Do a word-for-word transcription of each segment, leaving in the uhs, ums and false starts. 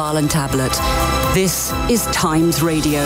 Ireland tablet. This is Times Radio.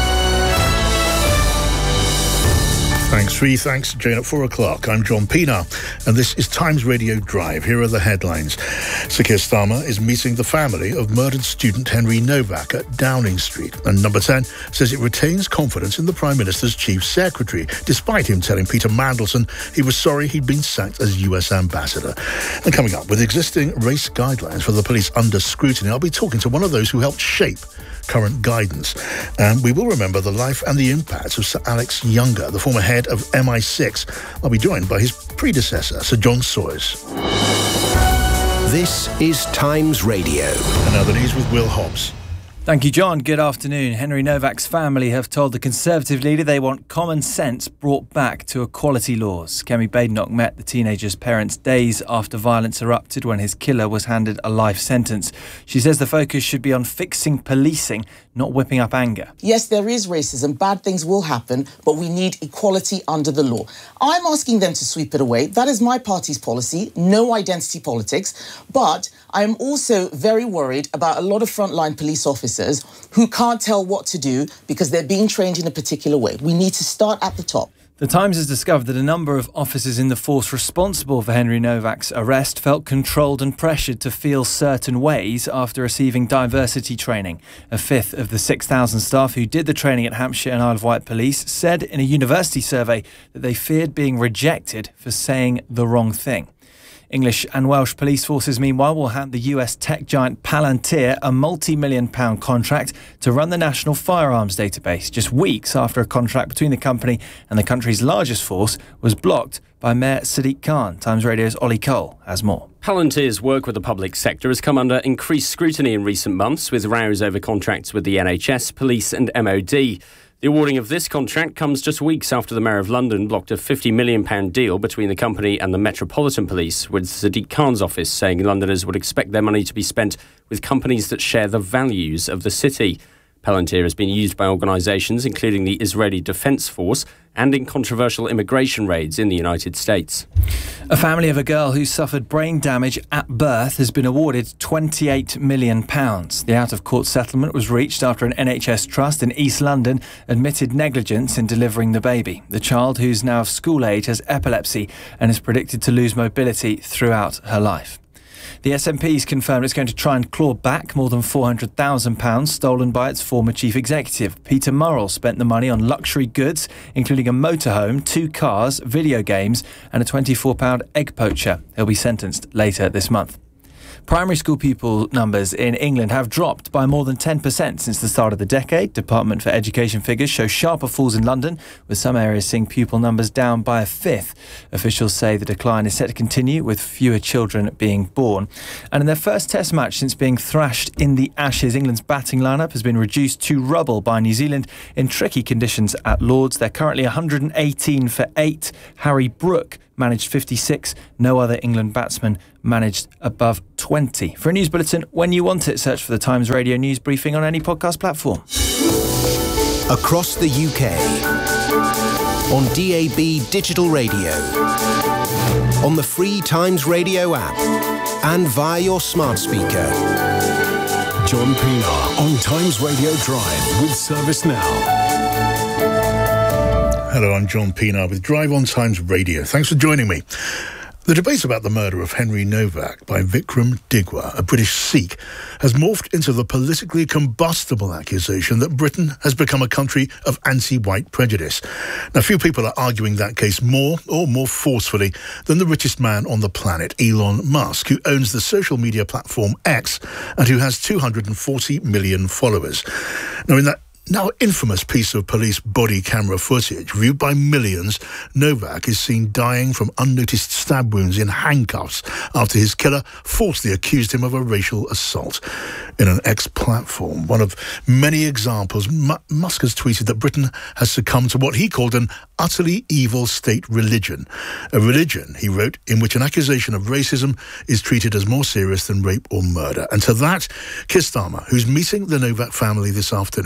Thanks, Sri. Thanks, Jane. At four o'clock, I'm John Pienaar, and this is Times Radio Drive. Here are the headlines. Sir Keir Starmer is meeting the family of murdered student Henry Novak at Downing Street. And Number ten says it retains confidence in the Prime Minister's Chief Secretary, despite him telling Peter Mandelson he was sorry he'd been sacked as U S Ambassador. And coming up, with existing race guidelines for the police under scrutiny, I'll be talking to one of those who helped shape current guidance. And we will remember the life and the impacts of Sir Alex Younger, the former head of M I six. I'll be joined by his predecessor, Sir John Soyers. This is Times Radio. And now the news with Will Hobbs. Thank you, John. Good afternoon. Henry Novak's family have told the Conservative leader they want common sense brought back to equality laws. Kemi Badenoch met the teenager's parents days after violence erupted when his killer was handed a life sentence. She says the focus should be on fixing policing, not whipping up anger. Yes, there is racism. Bad things will happen, but we need equality under the law. I'm asking them to sweep it away. That is my party's policy, no identity politics. But I am also very worried about a lot of frontline police officers who can't tell what to do because they're being trained in a particular way. We need to start at the top. The Times has discovered that a number of officers in the force responsible for Henry Novak's arrest felt controlled and pressured to feel certain ways after receiving diversity training. A fifth of the six thousand staff who did the training at Hampshire and Isle of Wight Police said in a university survey that they feared being rejected for saying the wrong thing. English and Welsh police forces, meanwhile, will hand the U S tech giant Palantir a multi-million pound contract to run the national firearms database, just weeks after a contract between the company and the country's largest force was blocked by Mayor Sadiq Khan. Times Radio's Ollie Cole has more. Palantir's work with the public sector has come under increased scrutiny in recent months, with rows over contracts with the N H S, police and M O D. The awarding of this contract comes just weeks after the Mayor of London blocked a fifty million pounds deal between the company and the Metropolitan Police, with Sadiq Khan's office saying Londoners would expect their money to be spent with companies that share the values of the city. Palantir has been used by organisations including the Israeli Defence Force and in controversial immigration raids in the United States. A family of a girl who suffered brain damage at birth has been awarded twenty-eight million pounds. The out-of-court settlement was reached after an N H S trust in East London admitted negligence in delivering the baby. The child, who's now of school age, has epilepsy and is predicted to lose mobility throughout her life. The S N P's confirmed it's going to try and claw back more than four hundred thousand pounds stolen by its former chief executive. Peter Murrell spent the money on luxury goods, including a motorhome, two cars, video games and a twenty-four pound egg poacher. He'll be sentenced later this month. Primary school pupil numbers in England have dropped by more than ten percent since the start of the decade. Department for Education figures show sharper falls in London, with some areas seeing pupil numbers down by a fifth. Officials say the decline is set to continue, with fewer children being born. And in their first test match since being thrashed in the Ashes, England's batting lineup has been reduced to rubble by New Zealand in tricky conditions at Lords. They're currently one hundred eighteen for eight. Harry Brook managed fifty-six. No other England batsman managed above twenty. For a news bulletin when you want it, search for the Times Radio News Briefing on any podcast platform. Across the U K, on D A B digital radio, on the free Times Radio app, and via your smart speaker. John Pienaar on Times Radio Drive with ServiceNow. Hello, I'm John Pienaar with Drive on Times Radio. Thanks for joining me. The debate about the murder of Henry Novak by Vikram Digwa, a British Sikh, has morphed into the politically combustible accusation that Britain has become a country of anti-white prejudice. Now, few people are arguing that case more or more forcefully than the richest man on the planet, Elon Musk, who owns the social media platform X and who has two hundred forty million followers. Now, in that now infamous piece of police body camera footage viewed by millions, Novak is seen dying from unnoticed stab wounds in handcuffs after his killer falsely accused him of a racial assault. In an X platform, one of many examples, M- Musk has tweeted that Britain has succumbed to what he called an utterly evil state religion. A religion, he wrote, in which an accusation of racism is treated as more serious than rape or murder. And to that, Keir Starmer, who's meeting the Novak family this afternoon, has now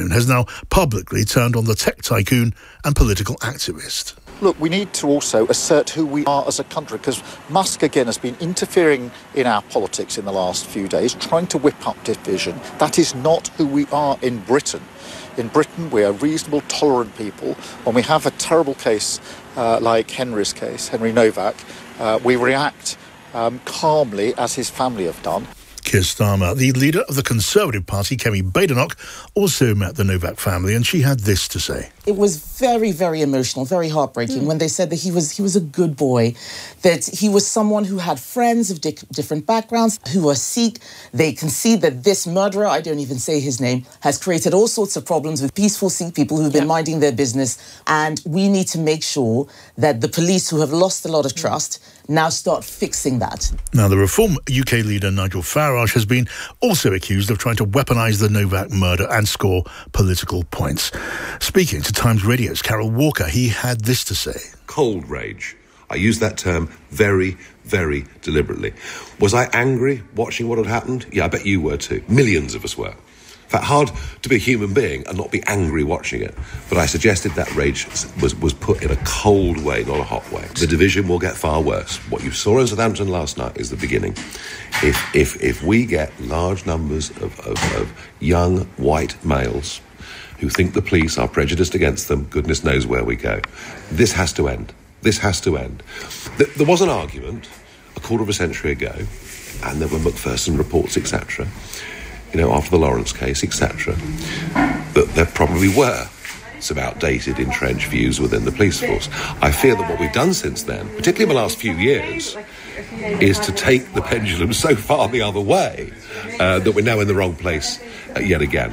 publicly turned on the tech tycoon and political activist. Look, we need to also assert who we are as a country, because Musk, again, has been interfering in our politics in the last few days, trying to whip up division. That is not who we are in Britain. In Britain, we are reasonable, tolerant people. When we have a terrible case uh, like Henry's case, Henry Novak, uh, we react um, calmly, as his family have done. Keir Starmer, the leader of the Conservative Party, Kemi Badenoch, also met the Novak family, and she had this to say. It was very, very emotional, very heartbreaking mm. when they said that he was he was a good boy, that he was someone who had friends of di- different backgrounds, who were Sikh. They concede that this murderer, I don't even say his name, has created all sorts of problems with peaceful Sikh people who've been yeah. minding their business. And we need to make sure that the police, who have lost a lot of trust, now start fixing that. Now, the Reform U K leader Nigel Farage has been also accused of trying to weaponise the Novak murder and score political points. Speaking to Times Radio's Carol Walker, he had this to say. Cold rage. I use that term very, very deliberately. Was I angry watching what had happened? Yeah, I bet you were too. Millions of us were. In fact, hard to be a human being and not be angry watching it. But I suggested that rage was, was put in a cold way, not a hot way. The division will get far worse. What you saw in Southampton last night is the beginning. If if if we get large numbers of, of, of young white males who think the police are prejudiced against them, goodness knows where we go. This has to end. This has to end. There was an argument a quarter of a century ago, and there were Macpherson reports, et cetera, you know, after the Lawrence case, et cetera, that there probably were some outdated, entrenched views within the police force. I fear that what we've done since then, particularly in the last few years, is to take the pendulum so far the other way uh, that we're now in the wrong place uh, yet again.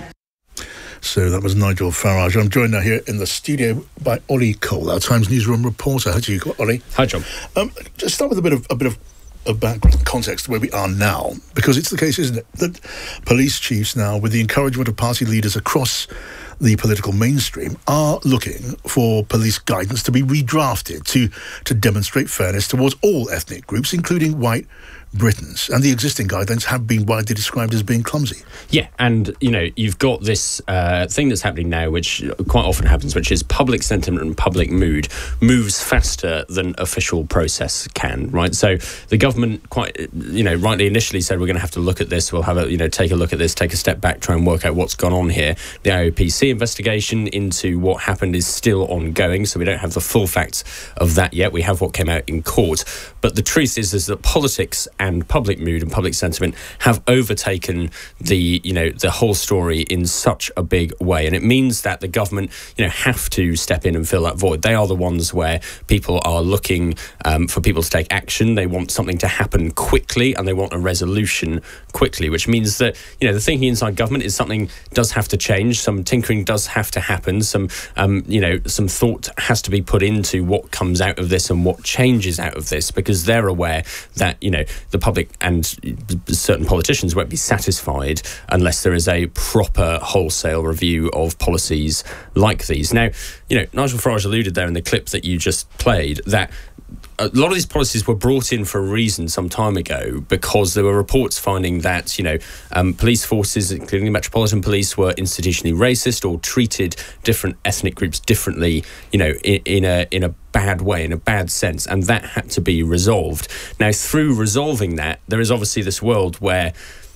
So that was Nigel Farage. I'm joined now here in the studio by Ollie Cole, our Times newsroom reporter. How do you go, Ollie? Hi, John. Um, just start with a bit of a bit of of background context where we are now, because it's the case, isn't it, that police chiefs now, with the encouragement of party leaders across the political mainstream, are looking for police guidance to be redrafted to to demonstrate fairness towards all ethnic groups, including white Britons. And the existing guidelines have been widely described as being clumsy. Yeah, and, you know, you've got this uh, thing that's happening now, which quite often happens, which is public sentiment and public mood moves faster than official process can, right? So the government quite, you know, rightly initially said we're going to have to look at this, we'll have a, you know, take a look at this, take a step back, try and work out what's gone on here. The I O P C investigation into what happened is still ongoing, so we don't have the full facts of that yet. We have what came out in court. But the truth is, is that politics and public mood and public sentiment have overtaken the, you know, the whole story in such a big way. And it means that the government, you know, have to step in and fill that void. They are the ones where people are looking um, for people to take action. They want something to happen quickly and they want a resolution quickly, which means that, you know, the thinking inside government is something does have to change. Some tinkering does have to happen. Some, um, you know, some thought has to be put into what comes out of this and what changes out of this, because they're aware that, you know, the public and certain politicians won't be satisfied unless there is a proper wholesale review of policies like these. Now, you know, Nigel Farage alluded there in the clip that you just played that a lot of these policies were brought in for a reason some time ago, because there were reports finding that, you know, um, police forces, including the Metropolitan Police, were institutionally racist or treated different ethnic groups differently, you know, in, in a in a bad way, in a bad sense, and that had to be resolved. Now, through resolving that, there is obviously this world where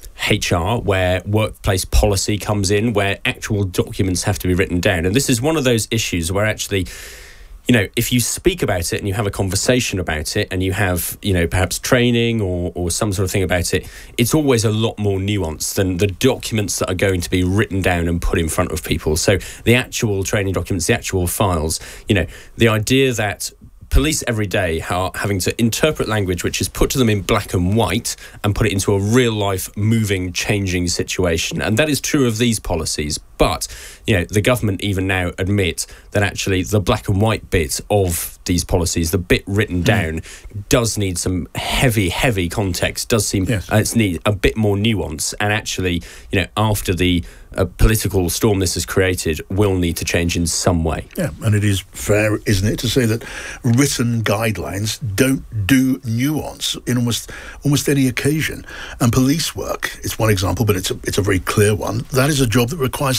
H R, where workplace policy comes in, where actual documents have to be written down. And this is one of those issues where actually, you know, if you speak about it and you have a conversation about it and you have, you know, perhaps training or, or some sort of thing about it, it's always a lot more nuanced than the documents that are going to be written down and put in front of people. So the actual training documents, the actual files, you know, the idea that police every day are having to interpret language which is put to them in black and white and put it into a real-life, moving, changing situation. And that is true of these policies. But, you know, the government even now admit that actually the black and white bit of these policies, the bit written down, mm. does need some heavy, heavy context, does seem yes. uh, it's need a bit more nuance. And actually, you know, after the uh, political storm this has created, will need to change in some way. Yeah, and it is fair, isn't it, to say that written guidelines don't do nuance in almost almost any occasion. And police work, it's one example, but it's a, it's a very clear one. That is a job that requires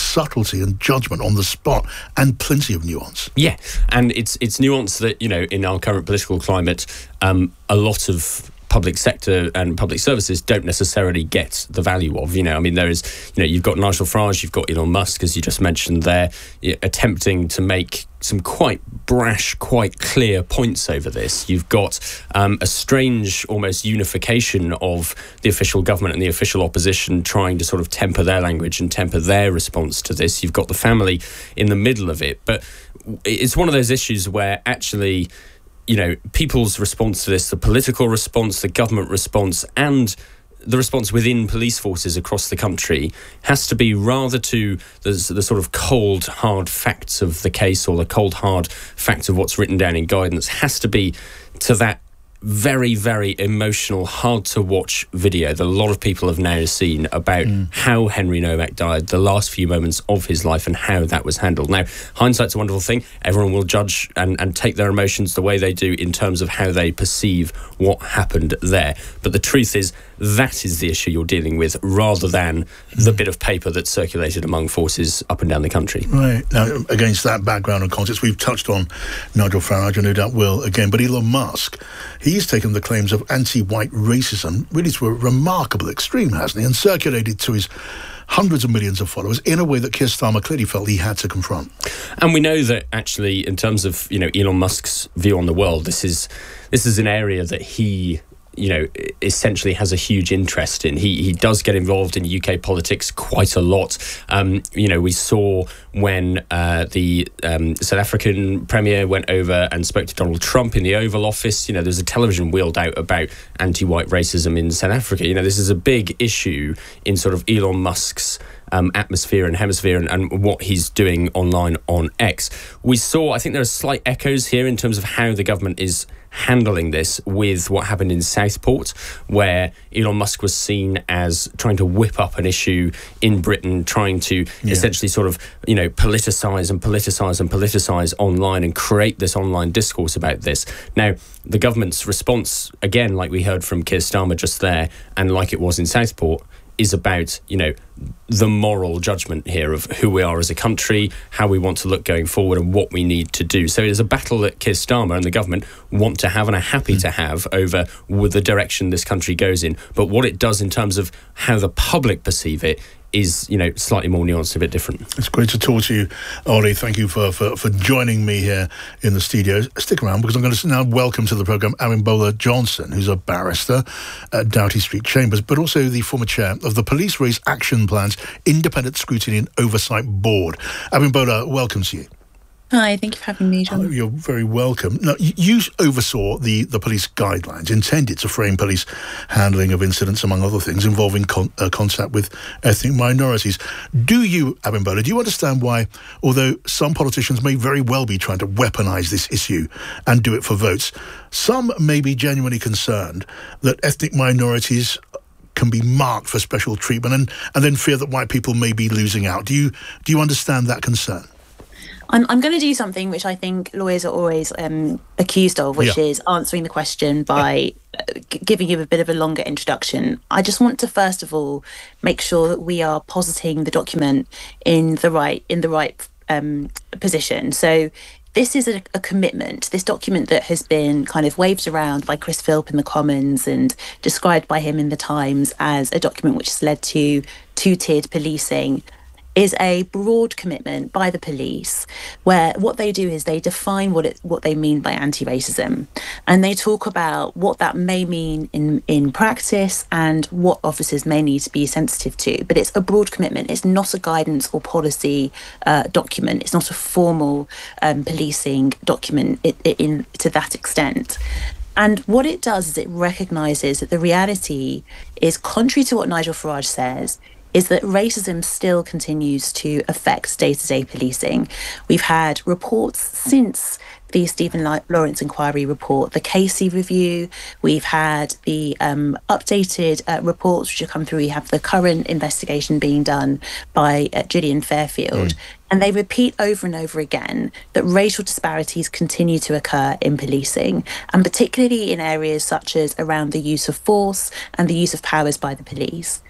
subtlety and judgment on the spot and plenty of nuance. Yeah, and it's it's nuance that, you know, in our current political climate, um, a lot of public sector and public services don't necessarily get the value of. You know, I mean, there is, you know, you've got Nigel Farage, you've got Elon Musk, as you just mentioned there, attempting to make some quite brash, quite clear points over this. You've got um, a strange, almost unification of the official government and the official opposition trying to sort of temper their language and temper their response to this. You've got the family in the middle of it. But it's one of those issues where actually, you know, people's response to this, the political response, the government response, and the response within police forces across the country has to be rather to the, the sort of cold, hard facts of the case, or the cold, hard facts of what's written down in guidance, has to be to that very, very emotional, hard-to-watch video that a lot of people have now seen about mm. how Henry Novak died, the last few moments of his life, and how that was handled. Now, hindsight's a wonderful thing. Everyone will judge and, and take their emotions the way they do in terms of how they perceive what happened there. But the truth is, that is the issue you're dealing with, rather than the bit of paper that's circulated among forces up and down the country. Right. Now, against that background and context, we've touched on Nigel Farage, and no doubt will again, but Elon Musk, he's taken the claims of anti-white racism really to a remarkable extreme, hasn't he? And circulated to his hundreds of millions of followers in a way that Keir Starmer clearly felt he had to confront. And we know that actually, in terms of, you know, Elon Musk's view on the world, this is this is an area that he, you know, essentially has a huge interest in. He he does get involved in U K politics quite a lot. Um, you know, we saw when uh, the um, South African Premier went over and spoke to Donald Trump in the Oval Office. You know, there's a television wheeled out about anti-white racism in South Africa. You know, this is a big issue in sort of Elon Musk's Um, atmosphere and hemisphere, and, and what he's doing online on X. We saw, I think there are slight echoes here in terms of how the government is handling this with what happened in Southport, where Elon Musk was seen as trying to whip up an issue in Britain, trying to yeah. essentially sort of, you know, politicise and politicise and politicise online and create this online discourse about this. Now, the government's response, again, like we heard from Keir Starmer just there, and like it was in Southport, is about, you know, the moral judgment here of who we are as a country, how we want to look going forward, and what we need to do. So it is a battle that Keir Starmer and the government want to have and are happy mm. to have over the direction this country goes in. But what it does in terms of how the public perceive it is, you know, slightly more nuanced, a bit different. It's great to talk to you, Ollie. Thank you for, for, for joining me here in the studio. Stick around, because I'm going to now welcome to the programme Abimbola Johnson, who's a barrister at Doughty Street Chambers, but also the former chair of the Police Race Action Plan's Independent Scrutiny and Oversight Board. Abimbola, welcome to you. Hi, thank you for having me, John. Oh, you're very welcome. Now, you oversaw the, the police guidelines intended to frame police handling of incidents, among other things, involving con- uh, contact with ethnic minorities. Do you, Abimbola, do you understand why, although some politicians may very well be trying to weaponise this issue and do it for votes, some may be genuinely concerned that ethnic minorities can be marked for special treatment, and, and then fear that white people may be losing out? Do you do you understand that concern? I'm, I'm going to do something which I think lawyers are always um, accused of, which yeah. is answering the question by uh, g- giving you a bit of a longer introduction. I just want to first of all make sure that we are positing the document in the right in the right um, position. So this is a, a commitment, this document that has been kind of waved around by Chris Philp in the Commons and described by him in the Times as a document which has led to two-tiered policing, is a broad commitment by the police, where what they do is they define what it what they mean by anti-racism, and they talk about what that may mean in in practice and what officers may need to be sensitive to. But it's a broad commitment. It's not a guidance or policy uh, document. It's not a formal um, policing document in, in to that extent. And what it does is it recognises that the reality is, contrary to what Nigel Farage says, is that racism still continues to affect day-to-day policing. We've had reports since the Stephen Lawrence inquiry report, the Casey review. We've had the um, updated uh, reports which have come through. We have the current investigation being done by uh, Gillian Fairfield. Mm. And they repeat over and over again that racial disparities continue to occur in policing, and particularly in areas such as around the use of force and the use of powers by the police.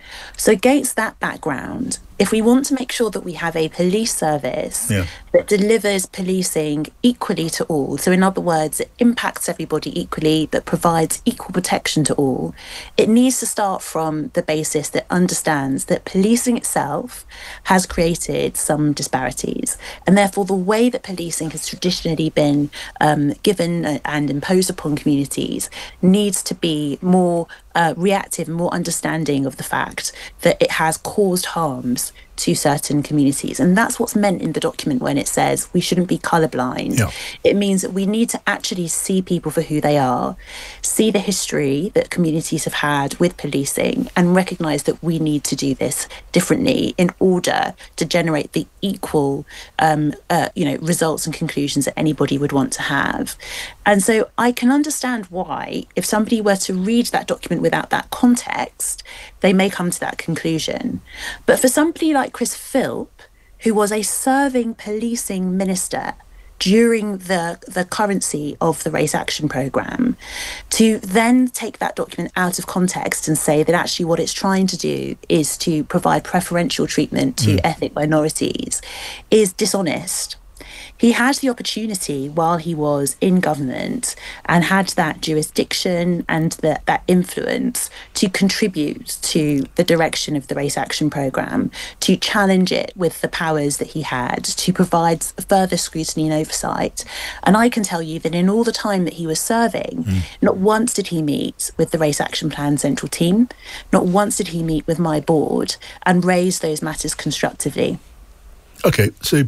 So against that background, if we want to make sure that we have a police service yeah. that delivers policing equally to all, so in other words, it impacts everybody equally, that provides equal protection to all, it needs to start from the basis that understands that policing itself has created some disparities. And therefore, the way that policing has traditionally been um, given and imposed upon communities needs to be more uh, reactive and more understanding of the fact that it has caused harms to certain communities. And that's what's meant in the document when it says we shouldn't be colourblind. Yeah. It means that we need to actually see people for who they are, see the history that communities have had with policing, and recognise that we need to do this differently in order to generate the equal um, uh, you know, results and conclusions that anybody would want to have. And so I can understand why, if somebody were to read that document without that context, they may come to that conclusion. But for somebody like Chris Philp, who was a serving policing minister during the, the currency of the Race Action Programme, to then take that document out of context and say that actually what it's trying to do is to provide preferential treatment to mm. ethnic minorities is dishonest. He had the opportunity while he was in government and had that jurisdiction and the, that influence to contribute to the direction of the Race Action Programme, to challenge it with the powers that he had, to provide further scrutiny and oversight. And I can tell you that in all the time that he was serving, mm. not once did he meet with the Race Action Plan Central Team, not once did he meet with my board and raise those matters constructively. Okay, so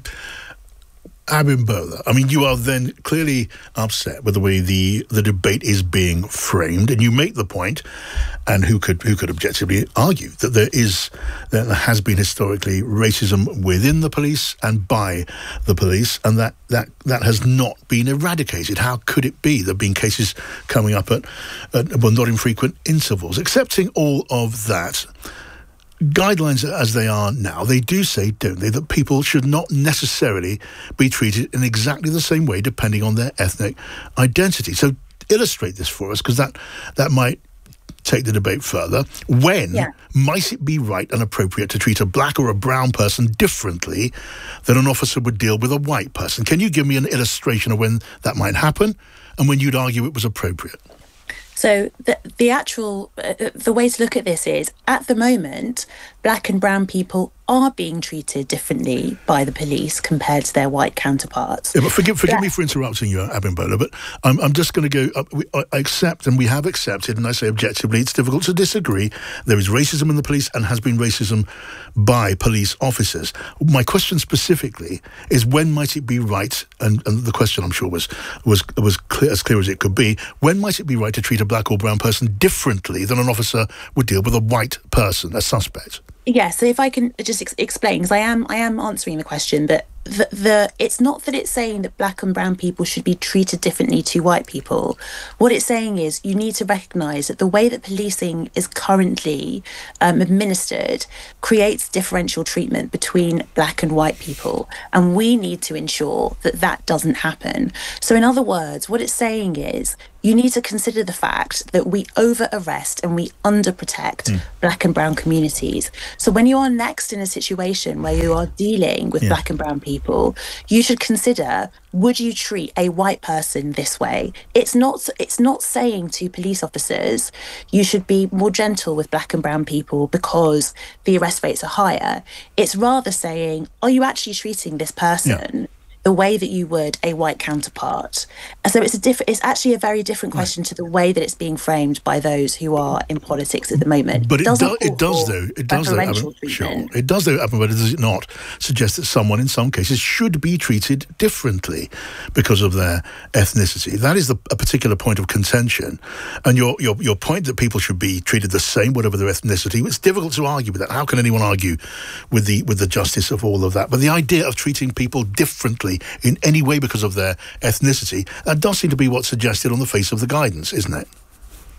Abimbola, I mean, you are then clearly upset with the way the, the debate is being framed, and you make the point, and who could who could objectively argue that there is that there has been historically racism within the police and by the police, and that that, that has not been eradicated. How could it be? There have been cases coming up at, at well, not infrequent intervals. Accepting all of that, guidelines as they are now, they do say, don't they, that people should not necessarily be treated in exactly the same way depending on their ethnic identity. So illustrate this for us, because that, that might take the debate further. When yeah. might it be right and appropriate to treat a black or a brown person differently than an officer would deal with a white person? Can you give me an illustration of when that might happen and when you'd argue it was appropriate? So the the actual, uh, the way to look at this is, at the moment, black and brown people are being treated differently by the police compared to their white counterparts. Yeah, but forgive, forgive yeah. me for interrupting you, Abimbola, but I'm, I'm just going to go, uh, we, I accept, and we have accepted, and I say objectively, it's difficult to disagree. There is racism in the police and has been racism by police officers. My question specifically is, when might it be right, and, and the question I'm sure was was was clear, as clear as it could be, when might it be right to treat a black or brown person differently than an officer would deal with a white person, a suspect? Yeah, so if I can just ex- explain, because I am I am answering the question, but the, the it's not that it's saying that black and brown people should be treated differently to white people. What it's saying is you need to recognise that the way that policing is currently um, administered creates differential treatment between black and white people, and we need to ensure that that doesn't happen. So in other words, what it's saying is you need to consider the fact that we over-arrest and we under-protect mm. black and brown communities. So when you are next in a situation where you are dealing with yeah. black and brown people, you should consider, would you treat a white person this way? It's not it's not saying to police officers, you should be more gentle with black and brown people because the arrest rates are higher. It's rather saying, are you actually treating this person yeah. the way that you would a white counterpart? And so it's a diff- it's actually a very different question right. to the way that it's being framed by those who are in politics at the moment. But it, do- it does, though. It does, though. Adam, sure. It does, though, Adam, but does it not suggest that someone, in some cases, should be treated differently because of their ethnicity? That is the, a particular point of contention. And your, your your point that people should be treated the same, whatever their ethnicity, it's difficult to argue with that. How can anyone argue with the with the justice of all of that? But the idea of treating people differently in any way because of their ethnicity, that does seem to be what's suggested on the face of the guidance, isn't it?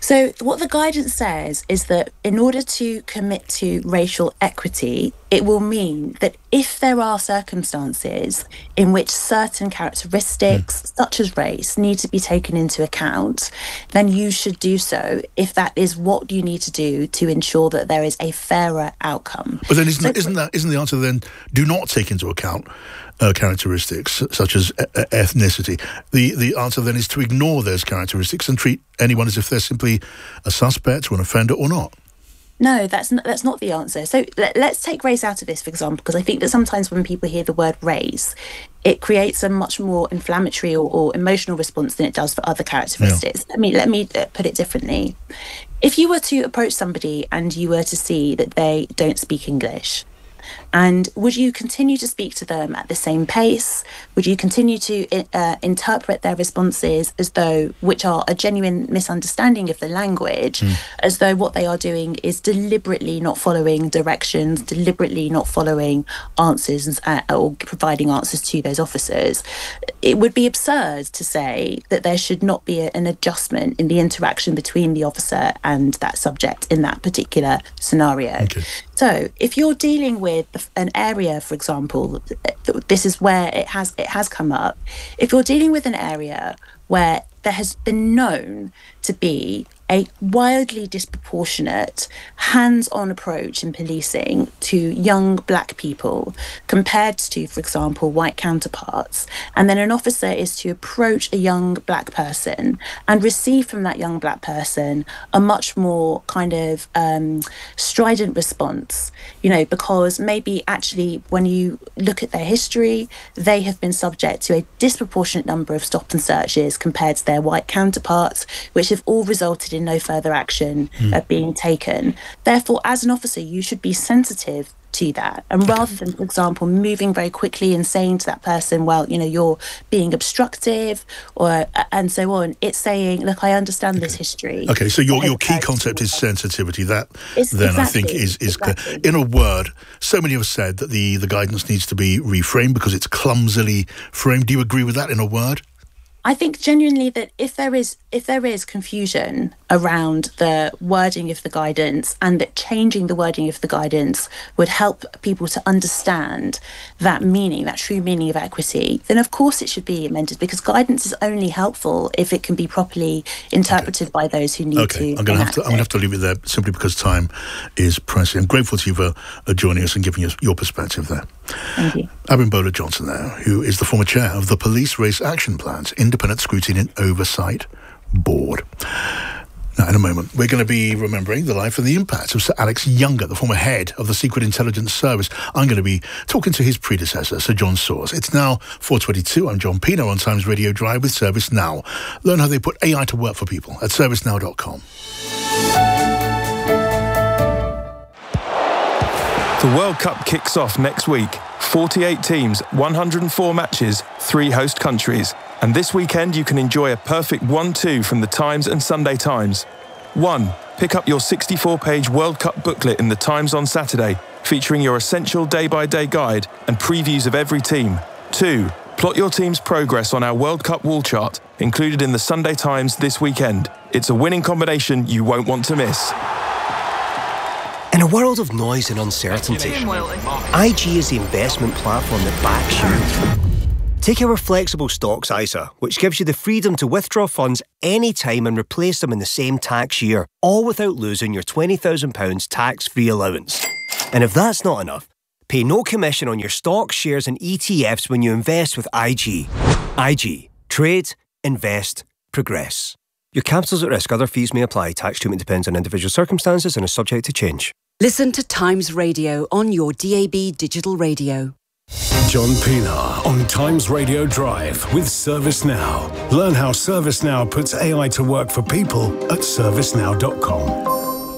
So what the guidance says is that in order to commit to racial equity, it will mean that if there are circumstances in which certain characteristics, mm. such as race, need to be taken into account, then you should do so if that is what you need to do to ensure that there is a fairer outcome. But then isn't, so, that, isn't, that, isn't the answer then, do not take into account uh, characteristics such as e- ethnicity? The, the answer then is to ignore those characteristics and treat anyone as if they're simply a suspect or an offender or not. No, that's not, that's not the answer. So let, let's take race out of this, for example, because I think that sometimes when people hear the word race, it creates a much more inflammatory or, or emotional response than it does for other characteristics. Yeah. I mean, let me put it differently. If you were to approach somebody and you were to see that they don't speak English, and would you continue to speak to them at the same pace? Would you continue to uh, interpret their responses as though, which are a genuine misunderstanding of the language, mm. as though what they are doing is deliberately not following directions, deliberately not following answers uh, or providing answers to those officers? It would be absurd to say that there should not be a, an adjustment in the interaction between the officer and that subject in that particular scenario. Okay. So if you're dealing with an area, for example, this is where it has it has come up. If you're dealing with an area where there has been known to be a wildly disproportionate hands-on approach in policing to young black people compared to, for example, white counterparts, and then an officer is to approach a young black person and receive from that young black person a much more kind of um, strident response, you know, because maybe actually when you look at their history, they have been subject to a disproportionate number of stop and searches compared to their white counterparts, which have all resulted in no further action mm. uh, being taken. Therefore, as an officer, you should be sensitive to that. And rather than, for example, moving very quickly and saying to that person, well, you know, you're being obstructive or and so on, it's saying, look, I understand okay. this history. Okay, so your, your key concept is sensitivity. That it's, then exactly, I think is, is exactly. clear. In a word, so many have said that the, the guidance needs to be reframed because it's clumsily framed. Do you agree with that in a word? I think genuinely that if there is if there is confusion around the wording of the guidance and that changing the wording of the guidance would help people to understand that meaning, that true meaning of equity, then of course it should be amended, because guidance is only helpful if it can be properly interpreted okay. by those who need okay. to. I'm going to have to. I'm going to have to leave it there simply because time is pressing. I'm grateful to you for uh, joining us and giving us your perspective there. Thank you. Abimbola Johnson there, who is the former chair of the Police Race Action Plan's Independent Scrutiny and Oversight Board. Now, in a moment, we're going to be remembering the life and the impact of Sir Alex Younger, the former head of the Secret Intelligence Service. I'm going to be talking to his predecessor, Sir John Sawers. It's now four twenty-two. I'm John Pino on Times Radio Drive with ServiceNow. Learn how they put A I to work for people at service now dot com. The World Cup kicks off next week. forty-eight teams, one hundred four matches, three host countries. And this weekend you can enjoy a perfect one two from the Times and Sunday Times. one. Pick up your sixty-four page World Cup booklet in the Times on Saturday, featuring your essential day-by-day guide and previews of every team. two. Plot your team's progress on our World Cup wall chart, included in the Sunday Times this weekend. It's a winning combination you won't want to miss. In a world of noise and uncertainty, I G is the investment platform that backs you. Take our flexible stocks I S A, which gives you the freedom to withdraw funds anytime and replace them in the same tax year, all without losing your twenty thousand pounds tax-free allowance. And if that's not enough, pay no commission on your stocks, shares and E T Fs when you invest with I G. I G. Trade, invest, progress. Your capital's at risk. Other fees may apply. Tax treatment depends on individual circumstances and is subject to change. Listen to Times Radio on your D A B digital radio. John Pina on Times Radio Drive with ServiceNow. Learn how ServiceNow puts A I to work for people at service now dot com.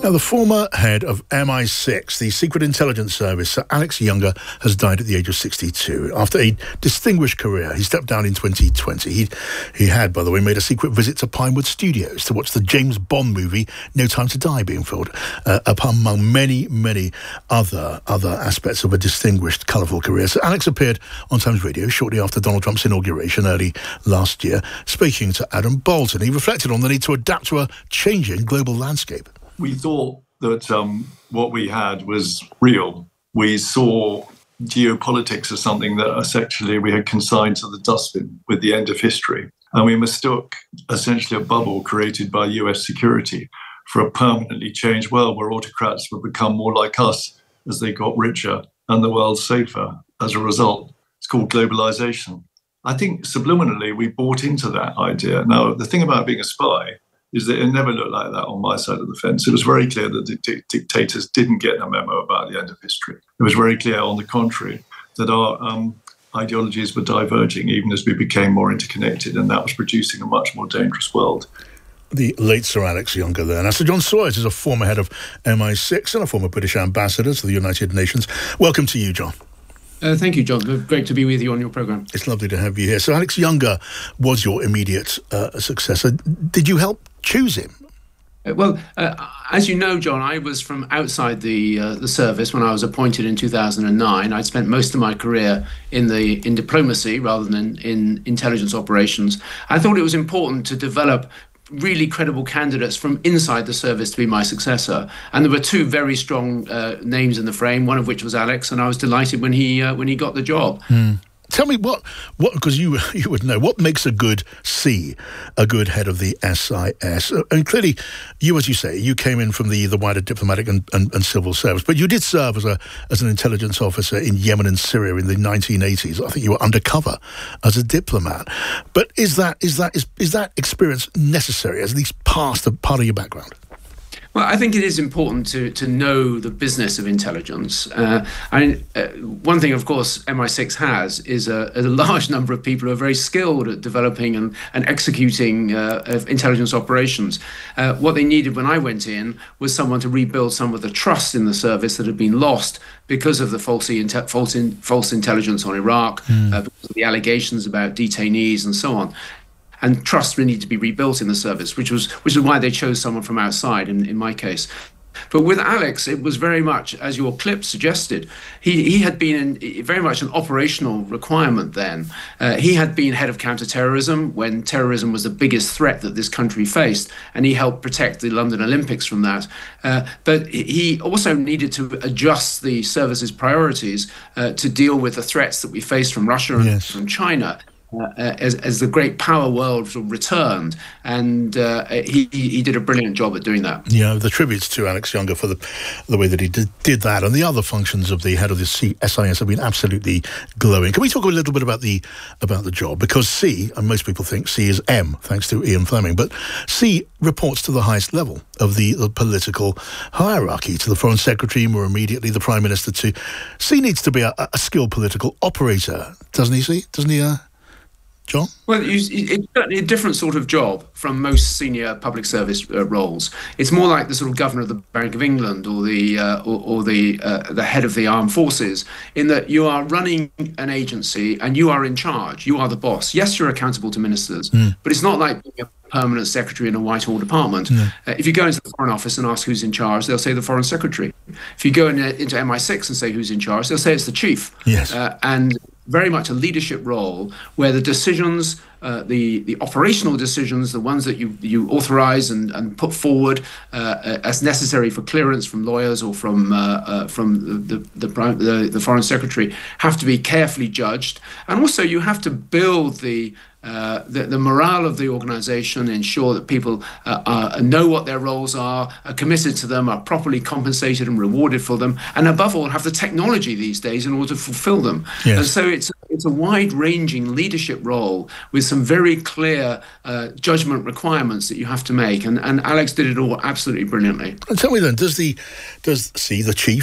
Now, the former head of M I six, the Secret Intelligence Service, Sir Alex Younger, has died at the age of sixty-two. After a distinguished career, he stepped down in twenty twenty. He, he had, by the way, made a secret visit to Pinewood Studios to watch the James Bond movie No Time to Die being filmed, uh, among many, many other, other aspects of a distinguished, colourful career. So Alex appeared on Times Radio shortly after Donald Trump's inauguration early last year, speaking to Adam Bolton. He reflected on the need to adapt to a changing global landscape. We thought that um, what we had was real. We saw geopolitics as something that essentially we had consigned to the dustbin with the end of history. And we mistook essentially a bubble created by U S security for a permanently changed world where autocrats would become more like us as they got richer and the world safer as a result. It's called globalization. I think subliminally we bought into that idea. Now, the thing about being a spy is that it never looked like that on my side of the fence. It was very clear that the di- dictators didn't get a memo about the end of history. It was very clear, on the contrary, that our um, ideologies were diverging even as we became more interconnected, and that was producing a much more dangerous world. The late Sir Alex Younger there. Now, Sir John Sawers is a former head of M I six and a former British ambassador to the United Nations. Welcome to you, John. Uh, thank you, John. Great to be with you on your programme. It's lovely to have you here. So Alex Younger was your immediate uh, successor. Did you help choose him? Uh, well, uh, as you know, John, I was from outside the uh, the service when I was appointed in two thousand nine. I'd spent most of my career in the in diplomacy rather than in intelligence operations. I thought it was important to develop really credible candidates from inside the service to be my successor, and there were two very strong uh, names in the frame, one of which was Alex, and I was delighted when he uh, when he got the job. Mm. Tell me what, what because you you would know, what makes a good C, a good head of the S I S? And clearly, you, as you say, you came in from the, the wider diplomatic and, and, and civil service, but you did serve as a as an intelligence officer in Yemen and Syria in the nineteen eighties. I think you were undercover as a diplomat. But is that is that is is that experience necessary, as at least past a part of your background? Well, I think it is important to to know the business of intelligence. Uh, I, uh, one thing, of course, M I six has is a, a large number of people who are very skilled at developing and, and executing uh, of intelligence operations. Uh, what they needed when I went in was someone to rebuild some of the trust in the service that had been lost because of the false, inte- false, in, false intelligence on Iraq, mm. uh, because of the allegations about detainees and so on. And trust really needed to be rebuilt in the service, which was which is why they chose someone from outside, in, in my case. But with Alex, it was very much, as your clip suggested, he, he had been in, very much an operational requirement then. Uh, he had been head of counterterrorism when terrorism was the biggest threat that this country faced, and he helped protect the London Olympics from that. Uh, but he also needed to adjust the service's priorities uh, to deal with the threats that we faced from Russia and yes. from China. Uh, as, as the great power world sort of returned, and uh, he, he did a brilliant job at doing that. Yeah, the tributes to Alex Younger for the the way that he did, did that, and the other functions of the head of the C, S I S have been absolutely glowing. Can we talk a little bit about the about the job? Because C, and most people think C is M, thanks to Ian Fleming, but C reports to the highest level of the, the political hierarchy, to the Foreign Secretary, more immediately the Prime Minister too. C needs to be a, a skilled political operator, doesn't he, C? Doesn't he, uh, John? Well, it's certainly a different sort of job from most senior public service uh, roles. It's more like the sort of governor of the Bank of England or the uh, or, or the uh, the head of the armed forces, in that you are running an agency and you are in charge. You are the boss. Yes, you're accountable to ministers, mm. but it's not like being a permanent secretary in a Whitehall department. Mm. Uh, if you go into the Foreign Office and ask who's in charge, they'll say the Foreign Secretary. If you go in, uh, into M I six and say who's in charge, they'll say it's the chief. Yes, uh, and very much a leadership role where the decisions, uh, the the operational decisions, the ones that you you authorize and, and put forward uh, as necessary for clearance from lawyers or from uh, uh, from the the, the the Foreign Secretary, have to be carefully judged, and also you have to build the Uh, the, the morale of the organisation, ensure that people uh, uh, know what their roles are, are committed to them, are properly compensated and rewarded for them, and above all, have the technology these days in order to fulfil them. Yes. And so it's it's a wide-ranging leadership role with some very clear uh, judgment requirements that you have to make, and, and Alex did it all absolutely brilliantly. And tell me then, does the does C, the chief,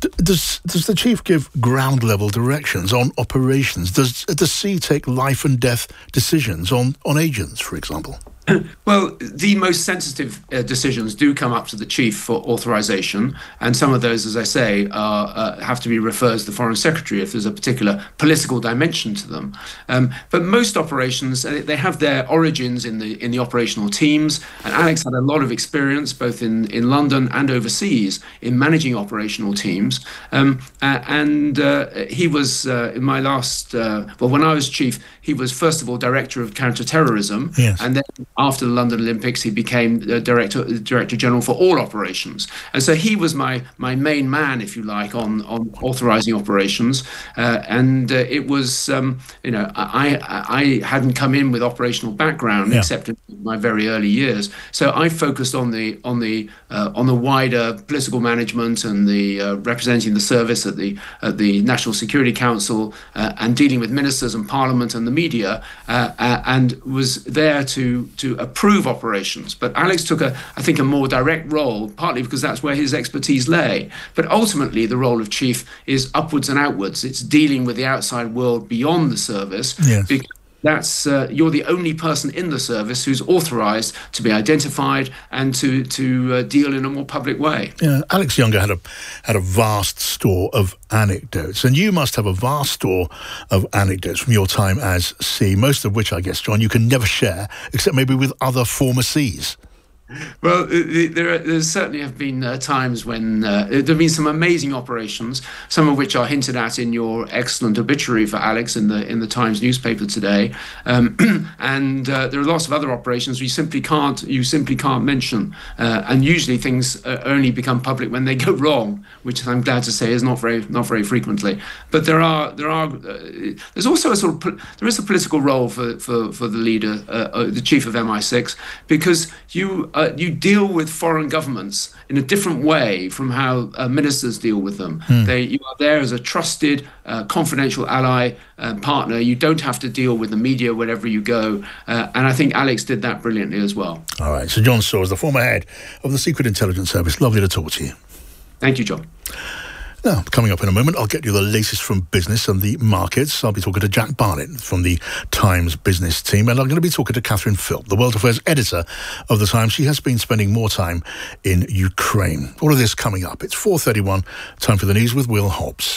D- does does the chief give ground level directions on operations? Does does C take life and death decisions on, on agents, for example? Well, the most sensitive uh, decisions do come up to the chief for authorization, and some of those, as I say, are, uh, have to be referred to the foreign secretary if there's a particular political dimension to them. Um, but most operations, uh, they have their origins in the in the operational teams, and Alex had a lot of experience both in, in London and overseas in managing operational teams. Um, uh, and uh, he was, uh, in my last, uh, well, when I was chief, he was first of all director of counter-terrorism, yes. and then after the London Olympics, he became the director, director general for all operations. And so he was my my main man, if you like, on on authorizing operations. Uh, and uh, it was, um, you know, I I hadn't come in with operational background, yeah. except in my very early years. So I focused on the on the uh, on the wider political management and the uh, representing the service at the at the National Security Council uh, and dealing with ministers and Parliament and the media, uh, uh, and was there to to approve operations. But Alex took a, I think, a more direct role, partly because that's where his expertise lay. But ultimately, the role of chief is upwards and outwards. It's dealing with the outside world beyond the service. Yes. Because that's uh, you're the only person in the service who's authorised to be identified and to to uh, deal in a more public way. Yeah, Alex Younger had a had a vast store of anecdotes, and you must have a vast store of anecdotes from your time as C, most of which, I guess, John, you can never share, except maybe with other former Cs. Well, there, there certainly have been uh, times when uh, there have been some amazing operations, some of which are hinted at in your excellent obituary for Alex in the in the Times newspaper today, um, and uh, there are lots of other operations you simply can't you simply can't mention, uh, and usually things uh, only become public when they go wrong, which I'm glad to say is not very not very frequently. But there are there are uh, there's also a sort of there is a political role for for, for the leader, uh, uh, the chief of M I six, because you. Uh, you deal with foreign governments in a different way from how uh, ministers deal with them. Hmm. They, you are there as a trusted, uh, confidential ally uh, partner. You don't have to deal with the media wherever you go. Uh, and I think Alex did that brilliantly as well. All right. So John Sawers, the former head of the Secret Intelligence Service. Lovely to talk to you. Thank you, John. Now, coming up in a moment, I'll get you the latest from business and the markets. I'll be talking to Jack Barnett from the Times business team, and I'm going to be talking to Catherine Philp, the World Affairs editor of the Times. She has been spending more time in Ukraine. All of this coming up. It's four thirty-one, time for the news with Will Hobbs.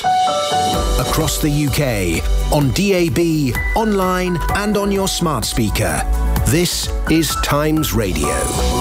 Across the U K, on D A B, online and on your smart speaker. This is Times Radio.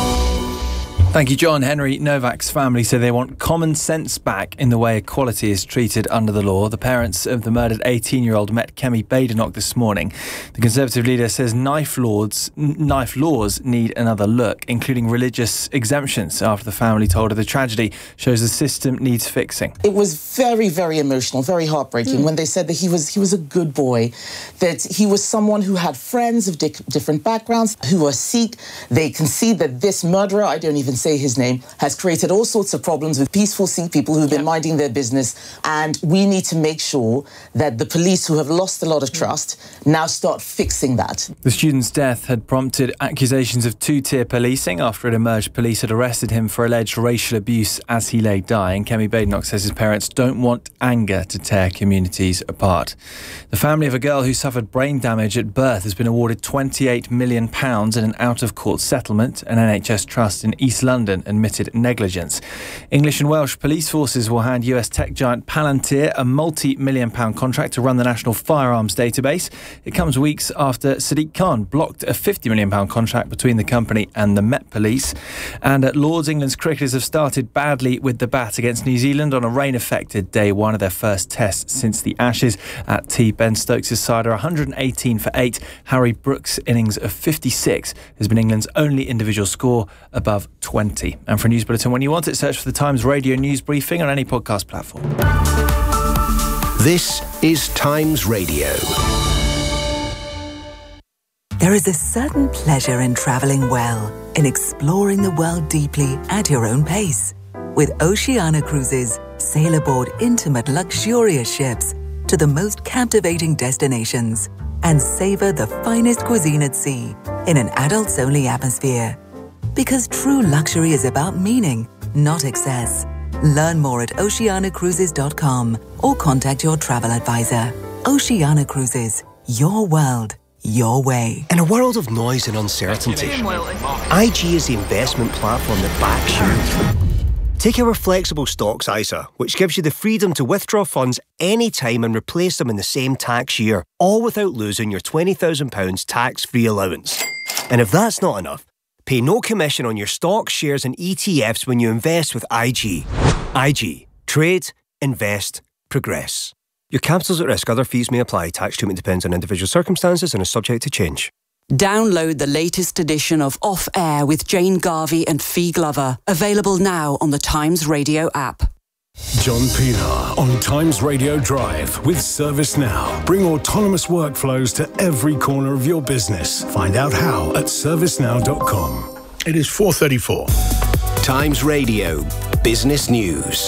Thank you, John. Henry Novak's family say they want common sense back in the way equality is treated under the law. The parents of the murdered eighteen-year-old met Kemi Badenoch this morning. The Conservative leader says knife laws, knife laws need another look, including religious exemptions, after the family told her the tragedy shows the system needs fixing. It was very, very emotional, very heartbreaking mm. when they said that he was he was a good boy, that he was someone who had friends of di- different backgrounds, who were Sikh. They concede that this murderer, I don't even say his name, has created all sorts of problems with peaceful Sikh people who've been yeah. minding their business. And we need to make sure that the police, who have lost a lot of trust, now start fixing that. The student's death had prompted accusations of two-tier policing after it emerged police had arrested him for alleged racial abuse as he lay dying. Kemi Badenoch says his parents don't want anger to tear communities apart. The family of a girl who suffered brain damage at birth has been awarded twenty-eight million pounds in an out-of-court settlement. An N H S trust in East London admitted negligence. English and Welsh police forces will hand U S tech giant Palantir a multi-million pound contract to run the National Firearms Database. It comes weeks after Sadiq Khan blocked a fifty million pound contract between the company and the Met Police. And at Lords, England's cricketers have started badly with the bat against New Zealand on a rain-affected day one of their first test since the Ashes. At tea, Ben Stokes' side are one hundred eighteen for eight. Harry Brooks' innings of fifty-six has been England's only individual score above twenty. And for a news bulletin when you want it, search for the Times Radio News Briefing on any podcast platform. This is Times Radio. There is a certain pleasure in travelling well, in exploring the world deeply at your own pace. With Oceania Cruises, sail aboard intimate, luxurious ships to the most captivating destinations and savour the finest cuisine at sea in an adults-only atmosphere. Because true luxury is about meaning, not excess. Learn more at oceana cruises dot com or contact your travel advisor. Oceana Cruises. Your world, your way. In a world of noise and uncertainty, I G is the investment platform that backs you. Take our flexible stocks I S A, which gives you the freedom to withdraw funds anytime and replace them in the same tax year, all without losing your twenty thousand pounds tax-free allowance. And if that's not enough, pay no commission on your stocks, shares and E T Fs when you invest with I G. I G. Trade, invest, progress. Your capital's at risk. Other fees may apply. Tax treatment depends on individual circumstances and is subject to change. Download the latest edition of Off Air with Jane Garvey and Fee Glover. Available now on the Times Radio app. John Pilar on Times Radio Drive with ServiceNow. Bring autonomous workflows to every corner of your business. Find out how at service now dot com. It is four thirty-four. Times Radio Business News.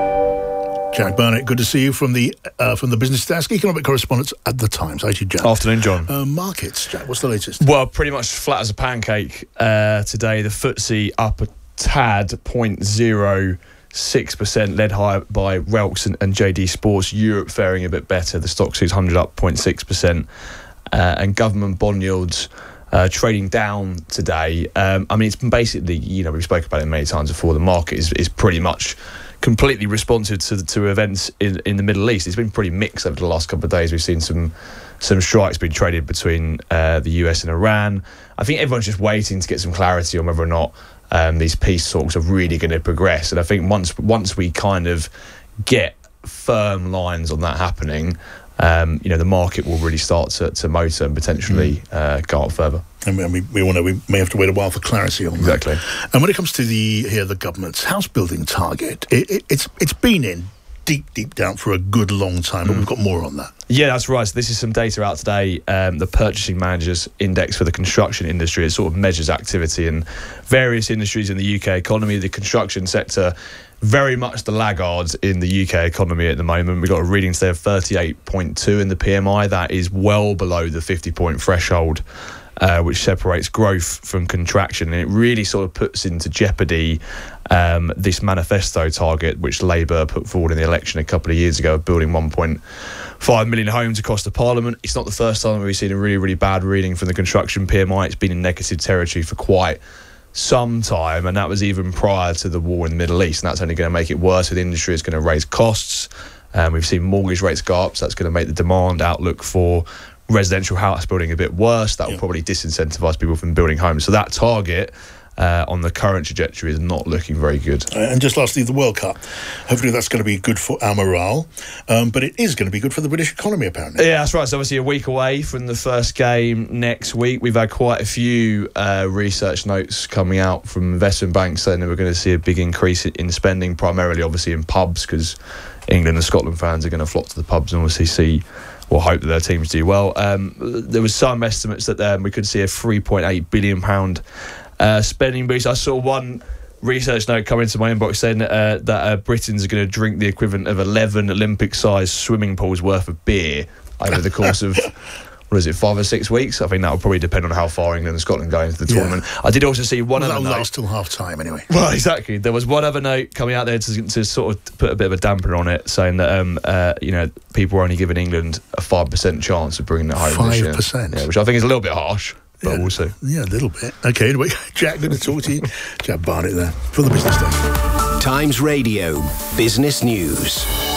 Jack Barnett, good to see you from the uh, from the business desk, economic correspondent at the Times. Hi to you, Jack. Afternoon, John. Uh, markets, Jack. What's the latest? Well, pretty much flat as a pancake uh, today. The F T S E up a tad, zero point zero six percent, led higher by Relx and, and J D Sports. Europe faring a bit better. The Stock six hundred up zero point six percent, uh, and government bond yields uh, trading down today. Um, I mean, it's basically, you know, we've spoken about it many times before. The market is is pretty much completely responsive to to events in, in the Middle East. It's been pretty mixed over the last couple of days. We've seen some some strikes being traded between uh, the U S and Iran. I think everyone's just waiting to get some clarity on whether or not um, these peace talks are really going to progress. And I think once once we kind of get firm lines on that happening, um, you know, the market will really start to, to motor and potentially mm. uh, go up further. And we, we want to, we may have to wait a while for clarity on exactly. that. Exactly. And when it comes to the here the government's house building target, it, it, it's it's been in deep deep down for a good long time, but mm. we've got more on that. Yeah, that's right. So this is some data out today. Um, the Purchasing Managers Index for the construction industry. It sort of measures activity in various industries in the U K economy. The construction sector, very much the laggards in the U K economy at the moment. We've got a reading today of thirty-eight point two in the P M I. That is well below the fifty point threshold, Uh, which separates growth from contraction, and it really sort of puts into jeopardy um, this manifesto target which Labour put forward in the election a couple of years ago of building one point five million homes across the Parliament. It's not the first time we've seen a really, really bad reading from the construction P M I. It's been in negative territory for quite some time, and that was even prior to the war in the Middle East, and that's only going to make it worse. So the industry is going to raise costs, and um, we've seen mortgage rates go up, so that's going to make the demand outlook for residential house building a bit worse. That will yeah. probably disincentivise people from building homes. So that target uh, on the current trajectory is not looking very good. Uh, and just lastly, the World Cup. Hopefully that's going to be good for our morale, um, but it is going to be good for the British economy, apparently. Yeah, that's right. It's obviously a week away from the first game next week. We've had quite a few uh, research notes coming out from investment banks saying that we're going to see a big increase in spending, primarily obviously in pubs, because England and Scotland fans are going to flock to the pubs and obviously see or hope that their teams do well. Um, there was some estimates that um, we could see a three point eight billion pounds uh, spending boost. I saw one research note come into my inbox saying that, uh, that uh, Britons are going to drink the equivalent of eleven Olympic-sized swimming pools worth of beer over the course of, what is it, five or six weeks? I think that will probably depend on how far England and Scotland go into the yeah. tournament. I did also see one well, other that'll note. last till half-time anyway. Well, exactly. There was one other note coming out there to, to sort of put a bit of a damper on it, saying that, um, uh, you know, people were only giving England a five percent chance of bringing it home five percent? this year. Yeah, which I think is a little bit harsh, but yeah. we'll see. Yeah, a little bit. OK, anyway, Jack, good to talk to you. Jack Barnett there for the Business Desk. Times Radio Business News.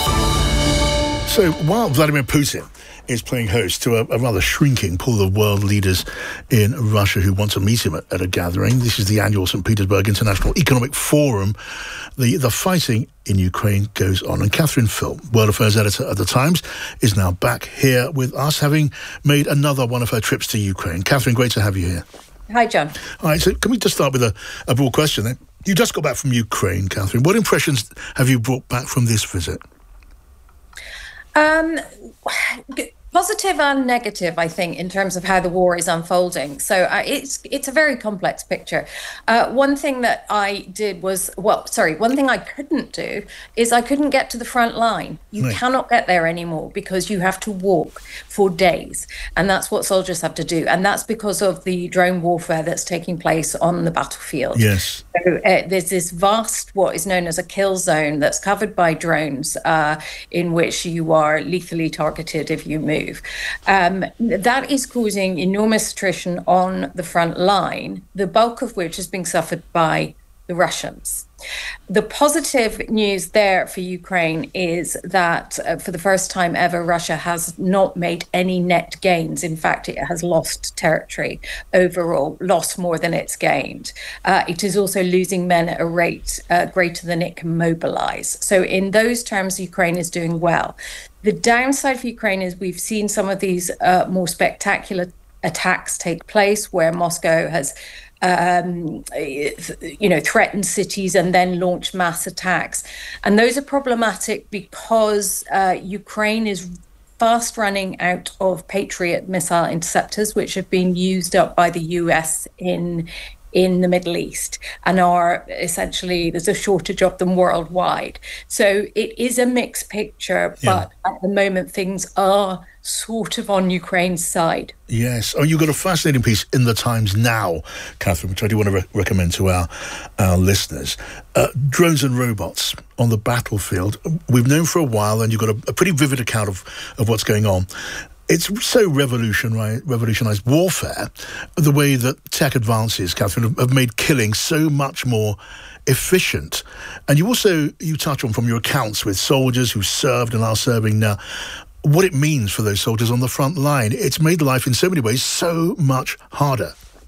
So while Vladimir Putin is playing host to a, a rather shrinking pool of world leaders in Russia who want to meet him at, at a gathering. This is the annual Saint Petersburg International Economic Forum. The the fighting in Ukraine goes on. And Catherine Phil, World Affairs Editor at The Times, is now back here with us, having made another one of her trips to Ukraine. Catherine, great to have you here. Hi, John. All right, so can we just start with a, a broad question then? You just got back from Ukraine, Catherine. What impressions have you brought back from this visit? Um, Positive and negative, I think, in terms of how the war is unfolding. So uh, it's it's a very complex picture. Uh, one thing that I did was, well, sorry, one thing I couldn't do is I couldn't get to the front line. You right. cannot get there anymore because you have to walk for days. And that's what soldiers have to do. And that's because of the drone warfare that's taking place on the battlefield. Yes. So uh, there's this vast, what is known as a kill zone that's covered by drones uh, in which you are lethally targeted if you move. Um, that is causing enormous attrition on the front line, the bulk of which is being suffered by the Russians. The positive news there for Ukraine is that uh, for the first time ever, Russia has not made any net gains. In fact, it has lost territory overall, lost more than it's gained. Uh, it is also losing men at a rate uh, greater than it can mobilize. So in those terms, Ukraine is doing well. The downside for Ukraine is we've seen some of these uh, more spectacular attacks take place where Moscow has Um, you know, threatened cities and then launch mass attacks. And those are problematic because uh, Ukraine is fast running out of Patriot missile interceptors, which have been used up by the U S in in the Middle East and are essentially, there's a shortage of them worldwide. So it is a mixed picture, but yeah. at the moment things are sort of on Ukraine's side. Yes. Oh, you've got a fascinating piece in the Times Now, Catherine, which I do want to re- recommend to our, our listeners. Uh, drones and robots on the battlefield. We've known for a while, and you've got a, a pretty vivid account of, of what's going on. It's so revolutionized, revolutionized warfare, the way that tech advances, Catherine, have made killing so much more efficient. And you also, you touch on from your accounts with soldiers who served and are serving now, what it means for those soldiers on the front line. It's made life in so many ways so much harder.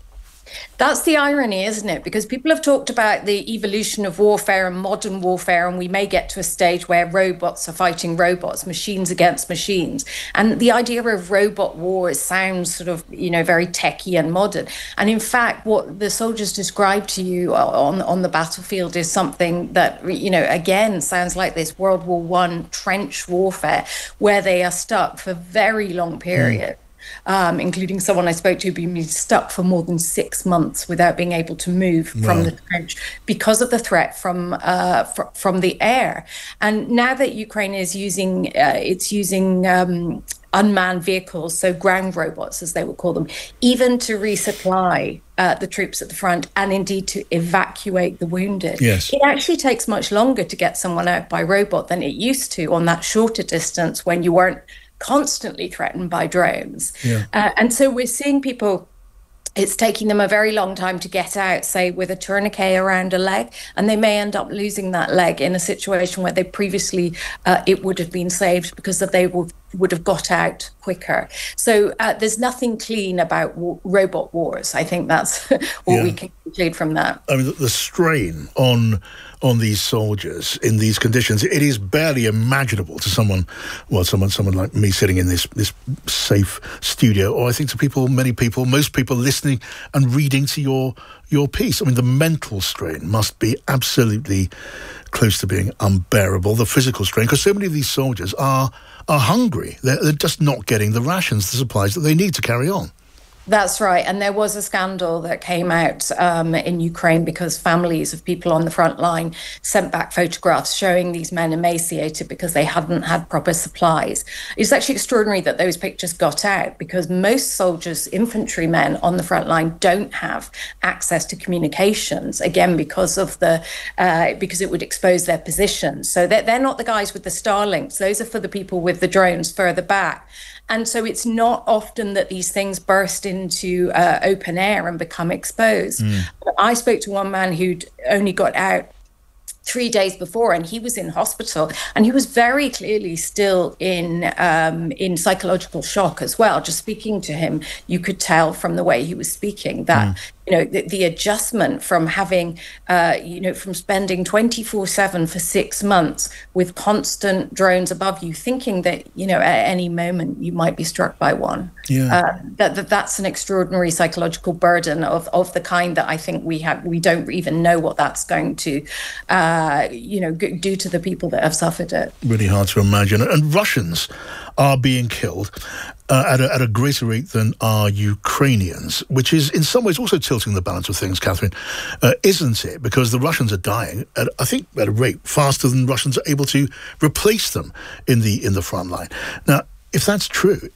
That's the irony, isn't it? Because people have talked about the evolution of warfare and modern warfare, and we may get to a stage where robots are fighting robots, machines against machines. And the idea of robot wars sounds sort of, you know, very techy and modern. And in fact, what the soldiers describe to you on, on the battlefield is something that, you know, again, sounds like this World War One trench warfare, where they are stuck for very long periods. Mm. Um, including someone I spoke to being stuck for more than six months without being able to move wow. from the trench because of the threat from uh, fr- from the air. And now that Ukraine is using, uh, it's using um, unmanned vehicles, so ground robots, as they would call them, even to resupply uh, the troops at the front and indeed to evacuate the wounded. Yes. It actually takes much longer to get someone out by robot than it used to on that shorter distance when you weren't constantly threatened by drones. Yeah. Uh, and so we're seeing people, it's taking them a very long time to get out, say, with a tourniquet around a leg, and they may end up losing that leg in a situation where they previously, uh, it would have been saved because that they would, would have got out quicker. So uh, there's nothing clean about w- robot wars. I think that's what yeah. we can conclude from that. I mean, the, the strain on on these soldiers in these conditions, it is barely imaginable to someone, well, someone someone like me sitting in this this safe studio, or I think to people, many people, most people listening and reading to your your piece. I mean, the mental strain must be absolutely close to being unbearable, the physical strain, because so many of these soldiers are are hungry. They're, they're just not getting the rations, the supplies that they need to carry on. That's right. And there was a scandal that came out um, in Ukraine because families of people on the front line sent back photographs showing these men emaciated because they hadn't had proper supplies. It's actually extraordinary that those pictures got out because most soldiers, infantrymen on the front line don't have access to communications, again, because of the uh, because it would expose their positions. So they're, they're not the guys with the Starlinks. Those are for the people with the drones further back. And so it's not often that these things burst into uh, open air and become exposed. Mm. I spoke to one man who'd only got out three days before, and he was in hospital, and he was very clearly still in um, in psychological shock as well. Just speaking to him, you could tell from the way he was speaking that, mm. you know, the, the adjustment from having, uh, you know, from spending twenty-four seven for six months with constant drones above you, thinking that, you know, at any moment you might be struck by one. Yeah. Uh, that, that that's an extraordinary psychological burden of, of the kind that I think we have. We don't even know what that's going to, uh, you know, do to the people that have suffered it. Really hard to imagine. And Russians are being killed uh, at, a, at a greater rate than are Ukrainians, which is in some ways also tilting the balance of things, Catherine, uh, isn't it? Because the Russians are dying, at, I think, at a rate faster than Russians are able to replace them in the in the front line. Now, if that's true,